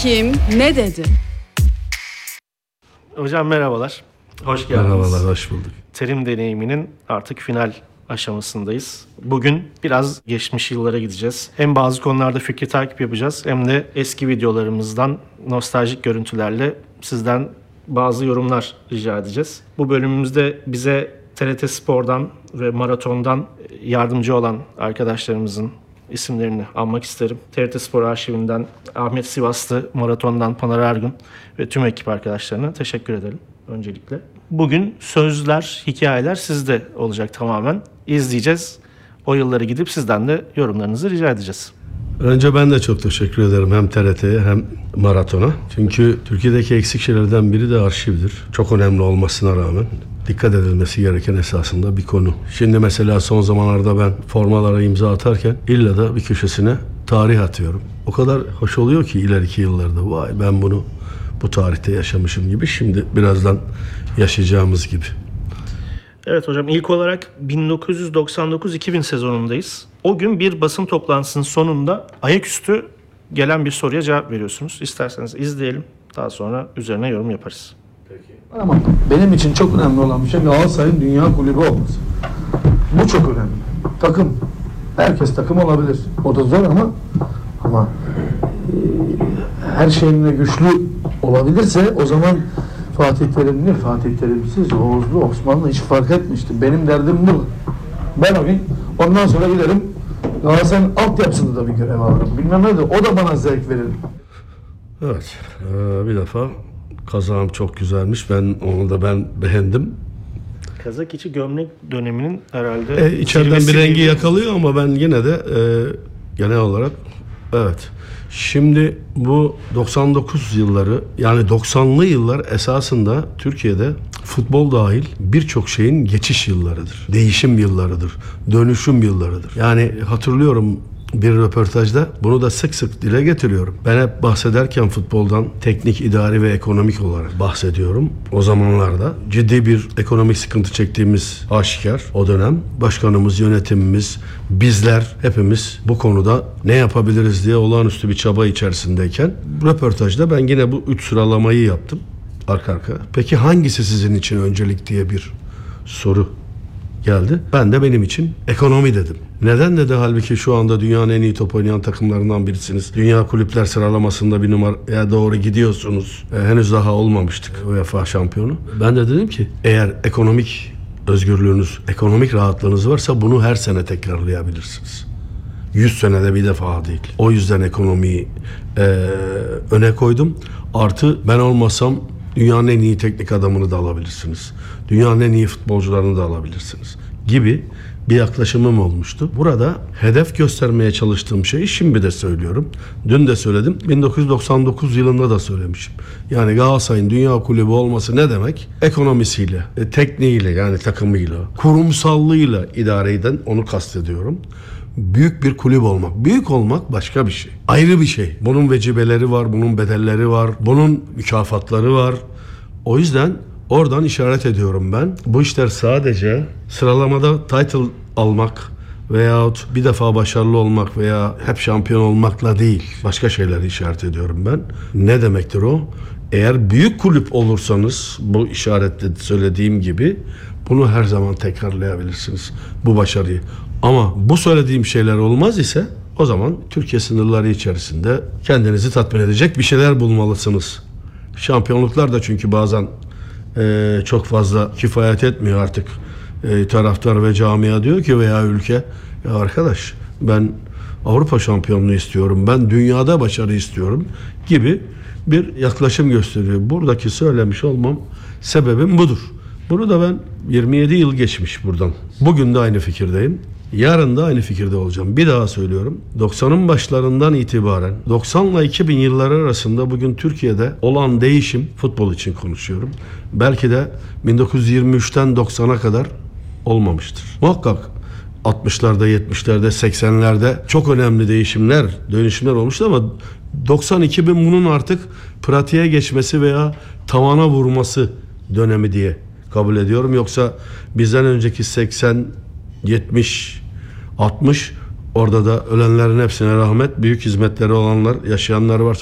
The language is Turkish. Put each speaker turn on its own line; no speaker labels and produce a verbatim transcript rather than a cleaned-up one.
kim ne dedi?
Hocam merhabalar. Hoş geldiniz.
Merhabalar, hoş bulduk.
Terim deneyiminin artık final aşamasındayız. Bugün biraz geçmiş yıllara gideceğiz. Hem bazı konularda fikri takip yapacağız hem de eski videolarımızdan nostaljik görüntülerle sizden bazı yorumlar rica edeceğiz. Bu bölümümüzde bize T R T Spor'dan ve Maraton'dan yardımcı olan arkadaşlarımızın isimlerini anmak isterim. T R T Spor arşivinden Ahmet Sivaslı, Maraton'dan Pınar Ergun ve tüm ekip arkadaşlarına teşekkür edelim öncelikle. Bugün sözler, hikayeler sizde olacak tamamen. İzleyeceğiz. O yılları gidip sizden de yorumlarınızı rica edeceğiz.
Önce ben de çok teşekkür ederim hem T R T'ye hem Maraton'a. Çünkü Türkiye'deki eksik şeylerden biri de arşivdir. Çok önemli olmasına rağmen dikkat edilmesi gereken esasında bir konu. Şimdi mesela son zamanlarda ben formalara imza atarken illa da bir köşesine tarih atıyorum. O kadar hoş oluyor ki ileriki yıllarda vay ben bunu bu tarihte yaşamışım gibi, şimdi birazdan yaşayacağımız gibi.
Evet hocam, ilk olarak bin dokuz yüz doksan dokuz iki bin sezonundayız. O gün bir basın toplantısının sonunda ayaküstü gelen bir soruya cevap veriyorsunuz. İsterseniz izleyelim. Daha sonra üzerine yorum yaparız.
Peki. Ama benim için çok önemli olan bir şey Galatasaray'ın dünya kulübü olması. Bu çok önemli. Takım. Herkes takım olabilir. O da zor ama ama e, her şeyinle güçlü olabilirse o zaman Fatih Terimli, Fatih Terimsiz, Oğuzlu, Osmanlı hiç fark etmişti. Benim derdim bu. Ben o gün ondan sonra giderim Galatasaray'ın altyapısında da bir görev alırım. Bilmem ne de o da bana zevk verir.
Evet, ee, bir defa kazağım çok güzelmiş. Ben onu da ben beğendim.
Kazak içi gömlek döneminin herhalde
E, içeriden bir rengi yakalıyor ama ben yine de e, genel olarak evet. Şimdi bu doksan dokuz yılları, yani doksanlı yıllar esasında Türkiye'de futbol dahil birçok şeyin geçiş yıllarıdır. Değişim yıllarıdır. Dönüşüm yıllarıdır. Yani hatırlıyorum bir röportajda bunu da sık sık dile getiriyorum. Ben hep bahsederken futboldan teknik, idari ve ekonomik olarak bahsediyorum. O zamanlarda ciddi bir ekonomik sıkıntı çektiğimiz aşikar o dönem. Başkanımız, yönetimimiz, bizler hepimiz bu konuda ne yapabiliriz diye olağanüstü bir çaba içerisindeyken röportajda ben yine bu üç sıralamayı yaptım arka arka. Peki hangisi sizin için öncelik diye bir soru geldi. Ben de benim için ekonomi dedim. Neden dedi, halbuki şu anda dünyanın en iyi top oynayan takımlarından birisiniz. Dünya kulüpler sıralamasında bir numaraya doğru gidiyorsunuz. E, henüz daha olmamıştık UEFA şampiyonu. Ben de dedim ki eğer ekonomik özgürlüğünüz, ekonomik rahatlığınız varsa bunu her sene tekrarlayabilirsiniz. yüz senede bir defa değil. O yüzden ekonomiyi e, öne koydum. Artı ben olmasam dünyanın en iyi teknik adamını da alabilirsiniz. Dünyanın en iyi futbolcularını da alabilirsiniz gibi bir yaklaşımım olmuştu. Burada hedef göstermeye çalıştığım şeyi şimdi de söylüyorum. Dün de söyledim. bin dokuz yüz doksan dokuz yılında da söylemişim. Yani Galatasaray'ın dünya kulübü olması ne demek? Ekonomisiyle, e, tekniğiyle, yani takımıyla, kurumsallığıyla idare eden, onu kastediyorum. Büyük bir kulüp olmak. Büyük olmak başka bir şey. Ayrı bir şey. Bunun vecibeleri var, bunun bedelleri var, bunun mükafatları var. O yüzden oradan işaret ediyorum ben. Bu işler sadece sıralamada title almak veyahut bir defa başarılı olmak veya hep şampiyon olmakla değil. Başka şeyleri işaret ediyorum ben. Ne demektir o? Eğer büyük kulüp olursanız, bu işaretle söylediğim gibi, bunu her zaman tekrarlayabilirsiniz, bu başarıyı. Ama bu söylediğim şeyler olmaz ise o zaman Türkiye sınırları içerisinde kendinizi tatmin edecek bir şeyler bulmalısınız. Şampiyonluklar da çünkü bazen e, çok fazla kifayet etmiyor artık. E, taraftar ve camia diyor ki veya ülke, ya arkadaş ben Avrupa şampiyonluğu istiyorum, ben dünyada başarı istiyorum gibi bir yaklaşım gösteriyor. Buradaki söylemiş olmam sebebim budur. Bunu da ben yirmi yedi yıl geçmiş buradan. Bugün de aynı fikirdeyim. Yarın da aynı fikirde olacağım. Bir daha söylüyorum. doksanın başlarından itibaren doksanla iki bin yılları arasında bugün Türkiye'de olan değişim, futbol için konuşuyorum, belki de bin dokuz yüz yirmi üçten doksana kadar olmamıştır. Muhakkak altmışlarda, yetmişlerde, seksenlerde çok önemli değişimler, dönüşümler olmuştu ama doksan iki bin bunun artık pratiğe geçmesi veya tavana vurması dönemi diye kabul ediyorum. Yoksa bizden önceki seksen, yetmiş, altmış, orada da ölenlerin hepsine rahmet, büyük hizmetleri olanlar, yaşayanlar varsa